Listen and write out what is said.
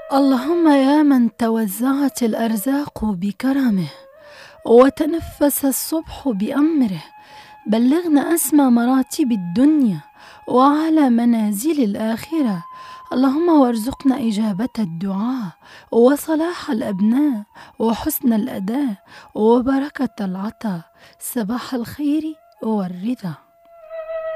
اللهم يا من توزعت الأرزاق بكرمه وتنفس الصبح بأمره، بلغنا أسمى مراتب الدنيا وأعلى منازل الآخرة. اللهم وارزقنا إجابة الدعاء وصلاح الأبناء وحسن الأداء وبركة العطاء. صباح الخير والرضا.